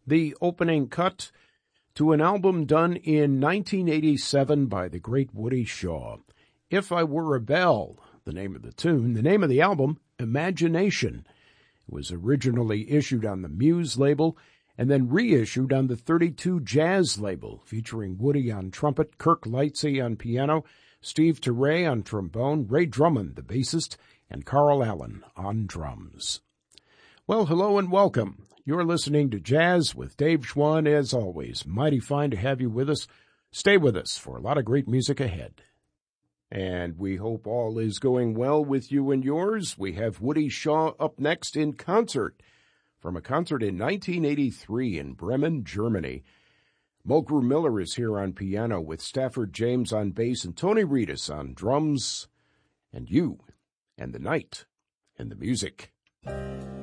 the opening cut to an album done in 1987 by the great Woody Shaw. If I Were a Bell, the name of the tune. The name of the album, Imagination. It was originally issued on the Muse label and then reissued on the 32 Jazz label, featuring Woody on trumpet, Kirk Lightsey on piano, Steve Turre on trombone, Ray Drummond, the bassist, and Carl Allen on drums. Well, hello and welcome. You're listening to Jazz with Dave Schwann, as always. Mighty fine to have you with us. Stay with us for a lot of great music ahead. And we hope all is going well with you and yours. We have Woody Shaw up next in concert from a concert in 1983 in Bremen, Germany. Mulgrew Miller is here on piano with Stafford James on bass and Tony Reedus on drums. And you and the night and the music.